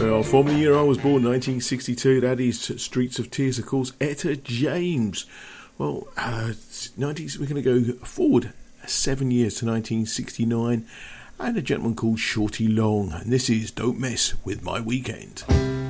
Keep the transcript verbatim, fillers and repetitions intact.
Well, from the year I was born, nineteen sixty-two, that is Streets of Tears, of course, Etta James. Well, uh, nineties, we're going to go forward seven years to nineteen sixty-nine, and a gentleman called Shorty Long, and this is Don't Mess With My Weekend.